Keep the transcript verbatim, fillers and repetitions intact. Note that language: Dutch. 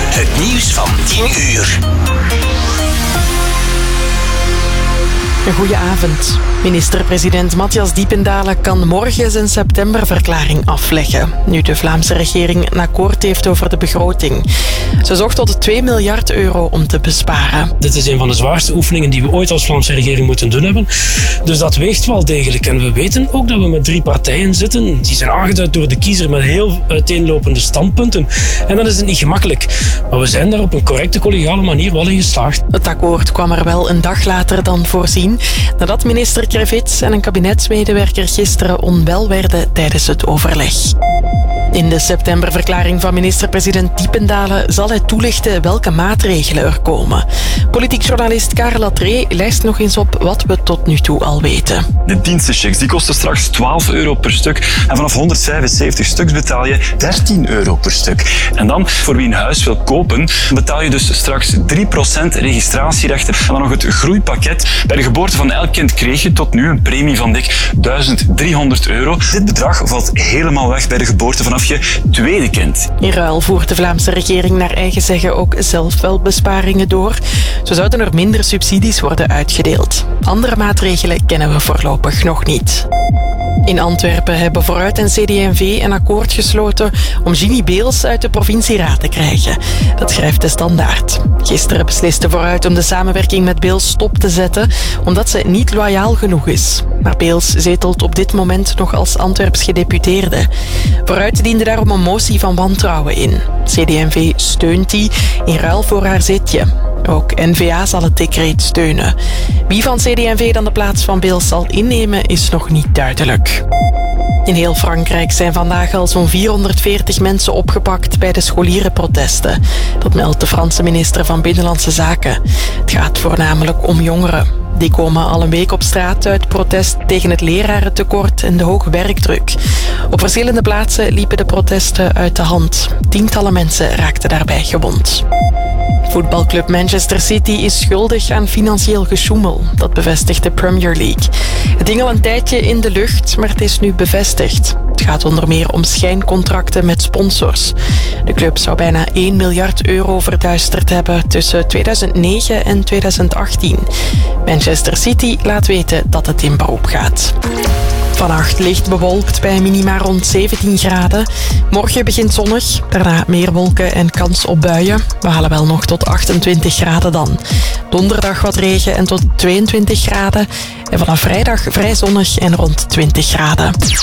Het nieuws van tien uur. Een goeie avond. Minister-president Matthias Diependalen kan morgen zijn septemberverklaring afleggen, nu de Vlaamse regering een akkoord heeft over de begroting. Ze zocht tot twee miljard euro om te besparen. Dit is een van de zwaarste oefeningen die we ooit als Vlaamse regering moeten doen hebben. Dus dat weegt wel degelijk. En we weten ook dat we met drie partijen zitten. Die zijn aangeduid door de kiezer met heel uiteenlopende standpunten. En dan is het niet gemakkelijk. Maar we zijn daar op een correcte, collegiale manier wel in geslaagd. Het akkoord kwam er wel een dag later dan voorzien, nadat minister Krevits en een kabinetsmedewerker gisteren onwel werden tijdens het overleg. In de septemberverklaring van minister-president Diependalen zal hij toelichten welke maatregelen er komen. Politiek journalist Karel Latree lijst nog eens op wat we tot nu toe al weten. De dienstenchecks die kosten straks twaalf euro per stuk en vanaf honderdvijfenzeventig stuks betaal je dertien euro per stuk. En dan, voor wie een huis wil kopen, betaal je dus straks drie procent registratierechten. En dan nog het groeipakket. Bij de geboorte van elk kind kreeg je tot nu een premie van dik duizend driehonderd euro. Dit bedrag valt helemaal weg bij de geboorte vanaf je tweede kind. In ruil voert de Vlaamse regering naar eigen zeggen ook zelf wel besparingen door. Zo zouden er minder subsidies worden uitgedeeld. Andere maatregelen kennen we voorlopig nog niet. In Antwerpen hebben Vooruit en C D en V een akkoord gesloten om Ginny Beels uit de provincieraad te krijgen. Dat schrijft de Standaard. Gisteren besliste Vooruit om de samenwerking met Beels stop te zetten, omdat ze niet loyaal genoeg is. Maar Beels zetelt op dit moment nog als Antwerps gedeputeerde. Vooruit diende daarom een motie van wantrouwen in. C D en V steunt die in ruil voor haar zitje. Ook N V A zal het decreet steunen. Wie van C D en V dan de plaats van Beels zal innemen is nog niet duidelijk. In heel Frankrijk zijn vandaag al zo'n vierhonderdveertig mensen opgepakt bij de scholierenprotesten. Dat meldt de Franse minister van Binnenlandse Zaken. Het gaat voornamelijk om jongeren. Die komen al een week op straat uit protest tegen het lerarentekort en de hoge werkdruk. Op verschillende plaatsen liepen de protesten uit de hand. Tientallen mensen raakten daarbij gewond. Voetbalclub Manchester City is schuldig aan financieel gesjoemel. Dat bevestigt de Premier League. Het hing al een tijdje in de lucht, maar het is nu bevestigd. Het gaat onder meer om schijncontracten met sponsors. De club zou bijna één miljard euro verduisterd hebben tussen tweeduizend negen en tweeduizend achttien. Manchester City laat weten dat het in beroep gaat. Vannacht licht bewolkt bij minima rond zeventien graden. Morgen begint zonnig, daarna meer wolken en kans op buien. We halen wel nog tot achtentwintig graden dan. Donderdag wat regen en tot tweeëntwintig graden. En vanaf vrijdag vrij zonnig en rond twintig graden.